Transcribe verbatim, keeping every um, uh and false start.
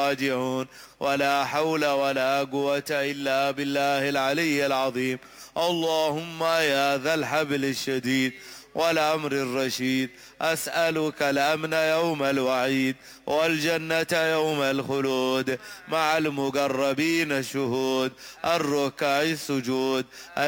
راجعون. ولا حول ولا قوة إلا بالله العلي العظيم. اللهم يا ذا الحبل الشديد والأمر الرشيد، أسألك الأمن يوم الوعيد والجنة يوم الخلود مع المقربين الشهود الركع السجود